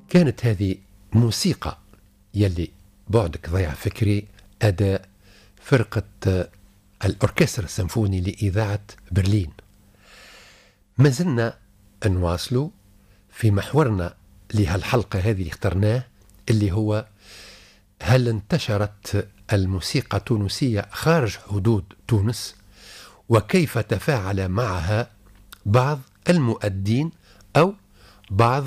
كانت هذه موسيقى يلي بعدك ضيع فكري أداء فرقة الأوركسترا السيمفوني لإذاعة برلين. ما زلنا نواصلوا في محورنا لهالحلقة هذه اللي اخترناه، اللي هو هل انتشرت الموسيقى التونسية خارج حدود تونس، وكيف تفاعل معها بعض المؤدين أو بعض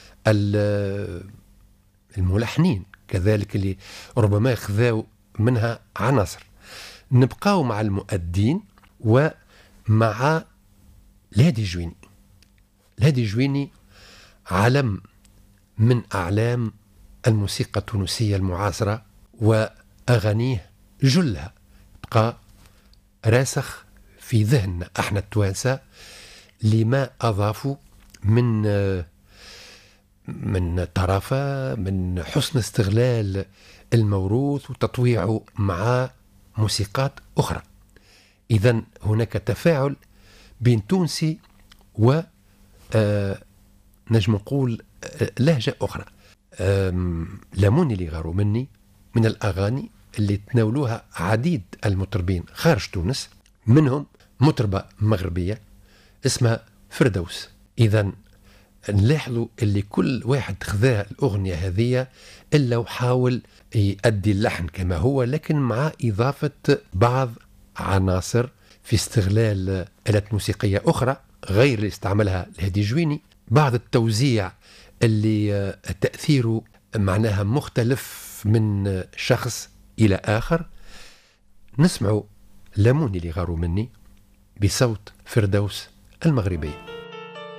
الملحنين كذلك اللي ربما يخذوا منها عناصر. نبقاو مع المؤدين ومع الهادي جويني. الهادي جويني علم من أعلام الموسيقى التونسية المعاصرة، وأغانيه جلها بقى راسخ في ذهننا احنا التوانسة لما أضافوا من طرافة، من حسن استغلال الموروث وتطويعه مع موسيقات أخرى. إذن هناك تفاعل بين تونسي و نجم نقول لهجة أخرى. لاموني اللي غاروا مني من الأغاني اللي تناولوها عديد المطربين خارج تونس، منهم مطربة مغربية اسمها فردوس. إذن نلاحظوا اللي كل واحد خذا الأغنية هذه إلا وحاول يؤدي اللحن كما هو، لكن مع إضافة بعض عناصر في استغلال آلات موسيقية أخرى غير اللي استعملها الهادي جويني، بعض التوزيع اللي تأثيره معناها مختلف من شخص إلى آخر. نسمع لاموني اللي غاروا مني بصوت فردوس المغربية.